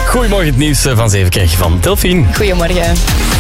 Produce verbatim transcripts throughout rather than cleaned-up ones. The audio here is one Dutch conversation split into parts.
Goedemorgen, het nieuws van zeven krijg je van Delphine. Goedemorgen.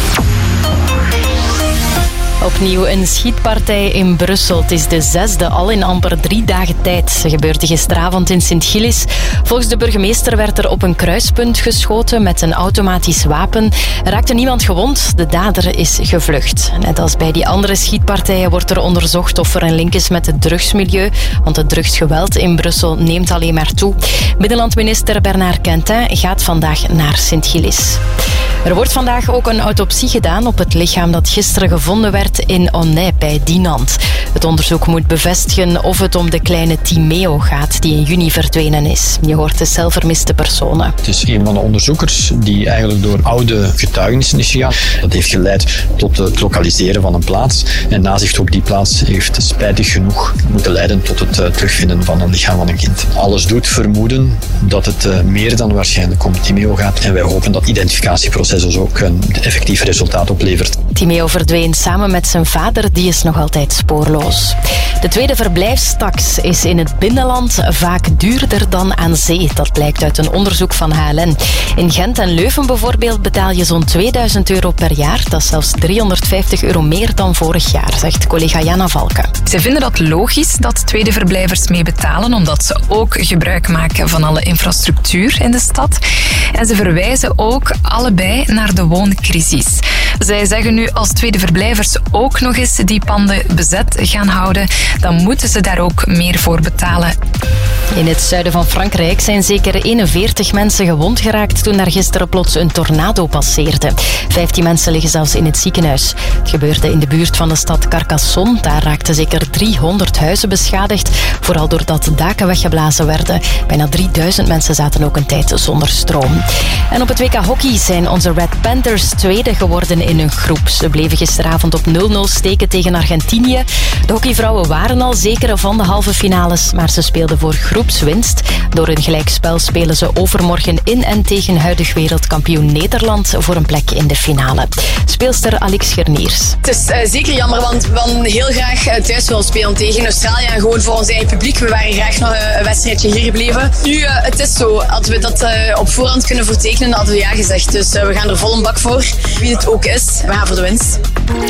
Opnieuw een schietpartij in Brussel. Het is de zesde al in amper drie dagen tijd. Ze gebeurde gisteravond in Sint-Gilles. Volgens de burgemeester werd er op een kruispunt geschoten met een automatisch wapen. Er raakte niemand gewond. De dader is gevlucht. Net als bij die andere schietpartijen wordt er onderzocht of er een link is met het drugsmilieu. Want het drugsgeweld in Brussel neemt alleen maar toe. Binnenlandminister Bernard Quentin gaat vandaag naar Sint-Gilles. Er wordt vandaag ook een autopsie gedaan op het lichaam dat gisteren gevonden werd in Onnay bij Dinant. Het onderzoek moet bevestigen of het om de kleine Timeo gaat die in juni verdwenen is. Je hoort de zelfvermiste personen. Het is een van de onderzoekers die eigenlijk door oude getuigenissen is gegaan. Dat heeft geleid tot het lokaliseren van een plaats. En nazicht op die plaats heeft spijtig genoeg moeten leiden tot het uh, terugvinden van een lichaam van een kind. Alles doet vermoeden dat het uh, meer dan waarschijnlijk om Timeo gaat. En wij hopen dat het identificatieproces dus ook een effectief resultaat oplevert. Timeo verdween samen met zijn vader, die is nog altijd spoorloos. De tweede verblijfstaks is in het binnenland vaak duurder dan aan zee. Dat blijkt uit een onderzoek van H L N. In Gent en Leuven bijvoorbeeld betaal je zo'n tweeduizend euro per jaar. Dat is zelfs driehonderdvijftig euro meer dan vorig jaar, zegt collega Jana Valken. Ze vinden dat logisch dat tweede verblijvers mee betalen, omdat ze ook gebruik maken van alle infrastructuur in de stad. En ze verwijzen ook allebei naar de wooncrisis. Zij zeggen nu, als tweede verblijvers ook nog eens die panden bezet gaan houden, dan moeten ze daar ook meer voor betalen. In het zuiden van Frankrijk zijn zeker eenenveertig mensen gewond geraakt toen daar gisteren plots een tornado passeerde. vijftien mensen liggen zelfs in het ziekenhuis. Het gebeurde in de buurt van de stad Carcassonne. Daar raakten zeker driehonderd huizen beschadigd, vooral doordat daken weggeblazen werden. Bijna drieduizend mensen zaten ook een tijd zonder stroom. En op het W K Hockey zijn onze Red Panthers tweede geworden in hun groep. Ze bleven gisteravond op nul nul steken tegen Argentinië. De hockeyvrouwen waren al zeker van de halve finales, maar ze speelden voor groepswinst. Door een gelijkspel spelen ze overmorgen in en tegen huidig wereldkampioen Nederland voor een plek in de finale. Speelster Alix Gerniers. Het is uh, zeker jammer, want we hadden heel graag uh, thuis willen spelen tegen Australië en gewoon voor ons eigen publiek. We waren graag nog uh, een wedstrijdje hier gebleven. Nu, uh, het is zo. Hadden we dat uh, op voorhand kunnen vertekenen, hadden we ja gezegd. Dus uh, we gaan er vol een bak voor. Wie het ook is, we gaan voor de winst.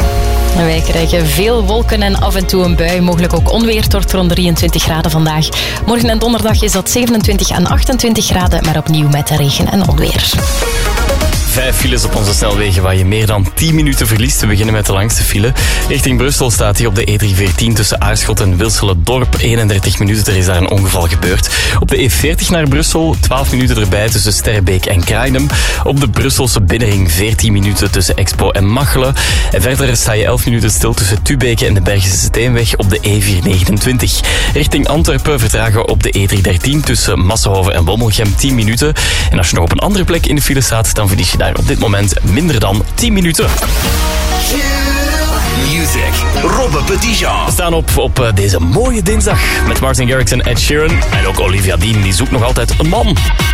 Wij krijgen veel wolken en af en toe een bui. Mogelijk ook onweer. Het wordt rond drieëntwintig graden vandaag. Morgen en donderdag is dat zevenentwintig en achtentwintig graden, maar opnieuw met regen en onweer. Vijf files op onze snelwegen waar je meer dan tien minuten verliest. We beginnen met de langste file. Richting Brussel staat hier op de E drie veertien tussen Aarschot en Wilsele-Dorp eenendertig minuten. Er is daar een ongeval gebeurd. Op de E veertig naar Brussel twaalf minuten erbij tussen Sterrebeek en Krainem. Op de Brusselse binnenring veertien minuten tussen Expo en Machelen. En verder sta je elf minuten stil tussen Tubeke en de Bergse Steenweg op de E vierhonderdnegenentwintig. Richting Antwerpen vertragen op de E driehonderddertien tussen Massenhoven en Wommelgem tien minuten. En als je nog op een andere plek in de file staat, dan verlies je daar op dit moment minder dan tien minuten. Music, Robbe Petitjean. We staan op op deze mooie dinsdag met Martin Garrix en Ed Sheeran. En ook Olivia Dean, die zoekt nog altijd een man.